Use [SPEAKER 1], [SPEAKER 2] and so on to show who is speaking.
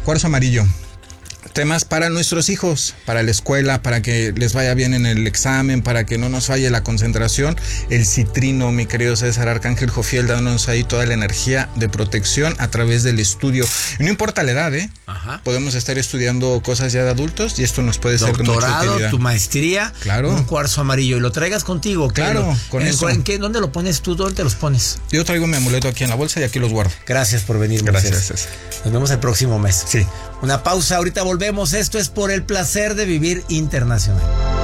[SPEAKER 1] Cuarzo amarillo. Temas para nuestros hijos, para la escuela, para que les vaya bien en el examen, para que no nos falle la concentración. El citrino, mi querido César Arcángel Jofiel, dándonos ahí toda la energía de protección a través del estudio. Y no importa la edad,
[SPEAKER 2] Ajá.
[SPEAKER 1] Podemos estar estudiando cosas ya de adultos y esto nos puede ser de mucha
[SPEAKER 2] Doctorado,
[SPEAKER 1] utilidad.
[SPEAKER 2] tu maestría,
[SPEAKER 1] Claro.
[SPEAKER 2] un cuarzo amarillo y lo traigas contigo.
[SPEAKER 1] Claro, con eso.
[SPEAKER 2] ¿Dónde lo pones tú? ¿Dónde te los pones?
[SPEAKER 1] Yo traigo mi amuleto aquí en la bolsa y aquí los guardo.
[SPEAKER 2] Gracias por venir,
[SPEAKER 1] Gracias,
[SPEAKER 2] Moisés.
[SPEAKER 1] César.
[SPEAKER 2] Nos vemos el próximo mes.
[SPEAKER 1] Sí.
[SPEAKER 2] Una pausa, ahorita volvemos. Esto es Por el Placer de Vivir Internacional.